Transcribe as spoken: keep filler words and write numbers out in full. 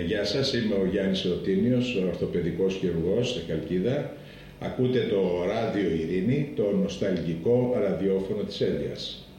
γεια σας, είμαι ο Γιάννης Ρωτίνιος, ορθοπαιδικός χειρουργός στη Χαλκίδα. Ακούτε το Ράδιο Ειρήνη, το νοσταλγικό ραδιόφωνο της Έλιας.